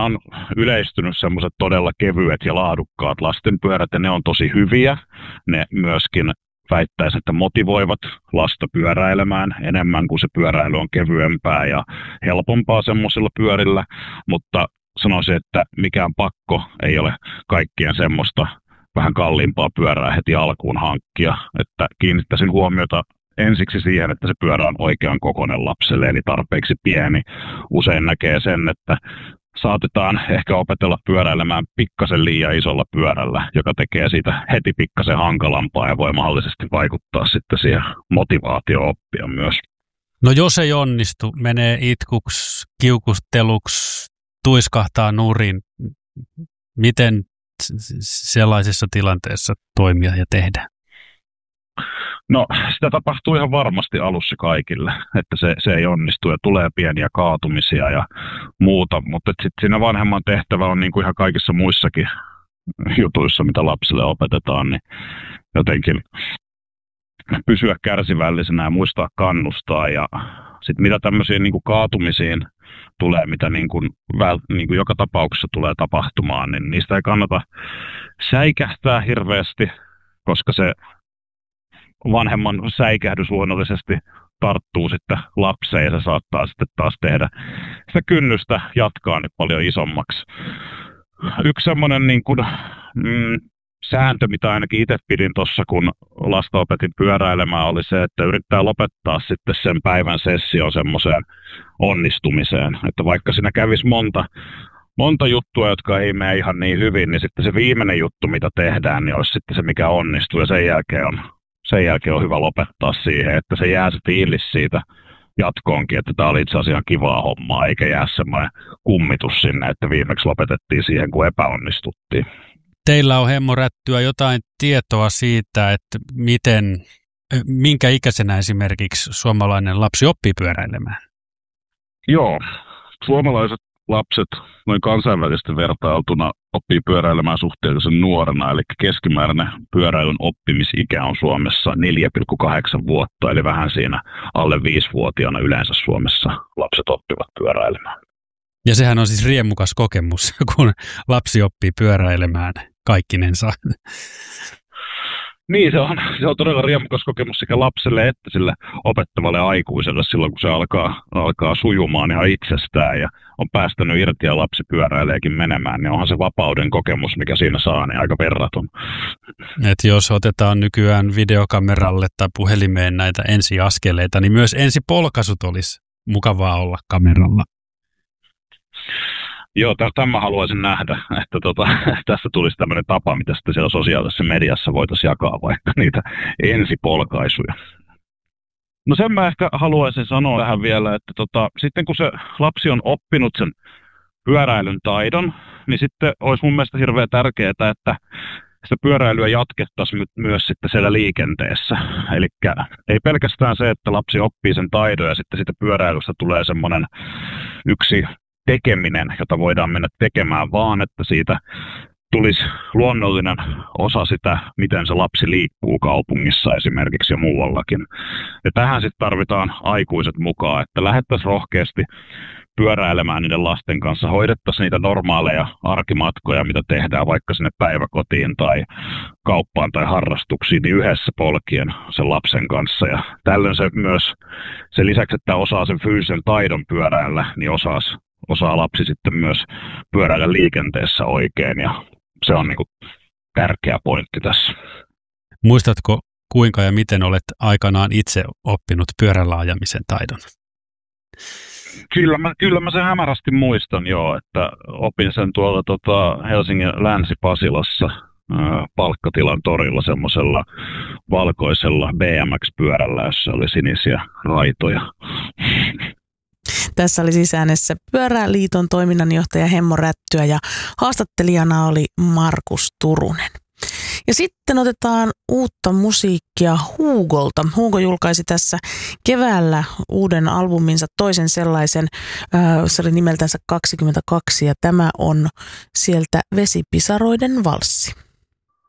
on yleistynyt semmoiset todella kevyet ja laadukkaat lastenpyörät, ja ne on tosi hyviä. Ne myöskin väittäisin, että motivoivat lasta pyöräilemään enemmän, kuin se pyöräily on kevyempää ja helpompaa semmoisilla pyörillä, mutta sanoisin, että mikään pakko ei ole kaikkien semmoista vähän kalliimpaa pyörää heti alkuun hankkia, että kiinnittäisin huomiota ensiksi siihen, että se pyörä on oikean kokoinen lapselle, eli tarpeeksi pieni. Usein näkee sen, että saatetaan ehkä opetella pyöräilemään pikkasen liian isolla pyörällä, joka tekee siitä heti pikkasen hankalampaa ja voi mahdollisesti vaikuttaa sitten siihen motivaatioon oppia myös. No jos ei onnistu, menee itkuksi, kiukusteluksi, tuiskahtaa nurin, miten sellaisessa tilanteessa toimia ja tehdä? No sitä tapahtuu ihan varmasti alussa kaikille, että se ei onnistu ja tulee pieniä kaatumisia ja muuta, mutta sitten siinä vanhemman tehtävä on niin kuin ihan kaikissa muissakin jutuissa, mitä lapsille opetetaan, niin jotenkin pysyä kärsivällisenä ja muistaa kannustaa ja sitten mitä tämmöisiin niin kuin kaatumisiin tulee, mitä niin kuin joka tapauksessa tulee tapahtumaan, niin niistä ei kannata säikähtää hirveästi, koska se vanhemman säikähdys luonnollisesti tarttuu sitten lapseen ja se saattaa sitten taas tehdä sitä kynnystä jatkaa nyt paljon isommaksi. Yksi semmoinen niin kuin, sääntö, mitä ainakin itse pidin tuossa, kun lasta opetin pyöräilemään, oli se, että yrittää lopettaa sitten sen päivän session semmoiseen onnistumiseen. Että vaikka siinä kävisi monta juttua, jotka ei mene ihan niin hyvin, niin sitten se viimeinen juttu, mitä tehdään, niin olisi sitten se, mikä onnistuu ja sen jälkeen on hyvä lopettaa siihen, että se jää se fiilis siitä jatkoonkin, että tämä oli itse asiassa kivaa hommaa, eikä jää semmoinen kummitus sinne, että viimeksi lopetettiin siihen, kun epäonnistuttiin. Teillä on Hemmo Rättyä jotain tietoa siitä, että minkä ikäisenä esimerkiksi suomalainen lapsi oppii pyöräilemään? Joo, suomalaiset lapset noin kansainvälisesti vertailtuna oppii pyöräilemään suhteellisen nuorena, eli keskimääräinen pyöräilyn oppimisikä on Suomessa 4,8 vuotta, eli vähän siinä alle 5-vuotiaana yleensä Suomessa lapset oppivat pyöräilemään. Ja sehän on siis riemukas kokemus, kun lapsi oppii pyöräilemään kaikkinensa. Niin, se on todella riemukas kokemus sekä lapselle että sille opettavalle aikuiselle silloin, kun se alkaa sujumaan ihan itsestään ja on päästänyt irti ja lapsi pyöräileekin menemään, niin onhan se vapauden kokemus, mikä siinä saa, niin aika verraton. Et jos otetaan nykyään videokameralle tai puhelimeen näitä ensiaskeleita, niin myös ensipolkaisut olisi mukavaa olla kameralla. Joo, tämän haluaisin nähdä, että tässä tulisi tämmöinen tapa, mitä sitten siellä sosiaalisessa mediassa voitaisiin jakaa vaikka niitä ensipolkaisuja. No sen mä ehkä haluaisin sanoa tähän vielä, että sitten kun se lapsi on oppinut sen pyöräilyn taidon, niin sitten olisi mun mielestä hirveän tärkeää, että sitä pyöräilyä jatkettaisiin myös sitten siellä liikenteessä. Eli ei pelkästään se, että lapsi oppii sen taidon ja sitten siitä pyöräilystä tulee semmoinen yksi tekeminen, jota voidaan mennä tekemään, vaan että siitä tulisi luonnollinen osa sitä, miten se lapsi liikkuu kaupungissa esimerkiksi ja muuallakin. Ja tähän sitten tarvitaan aikuiset mukaan, että lähdettäisiin rohkeasti pyöräilemään niiden lasten kanssa, hoidettaisiin niitä normaaleja arkimatkoja, mitä tehdään vaikka sinne päiväkotiin tai kauppaan tai harrastuksiin, niin yhdessä polkien sen lapsen kanssa. Ja tällöin se myös, sen lisäksi, että osaa sen fyysisen taidon pyöräillä, niin osaa lapsi sitten myös pyöräillä liikenteessä oikein, ja se on niin kuin tärkeä pointti tässä. Muistatko, kuinka ja miten olet aikanaan itse oppinut pyörällä ajamisen taidon? Kyllä mä sen hämärästi muistan jo, että opin sen tuolla Helsingin Länsi-Pasilassa Palkkatilan torilla semmoisella valkoisella BMX-pyörällä, jossa oli sinisiä raitoja. Tässä oli siis äänessä Pyöräliiton toiminnanjohtaja Hemmo Rättyä ja haastattelijana oli Markus Turunen. Ja sitten otetaan uutta musiikkia Hugolta. Hugo julkaisi tässä keväällä uuden albuminsa, toisen sellaisen, se oli nimeltänsä 22 ja tämä on sieltä Vesipisaroiden valssi.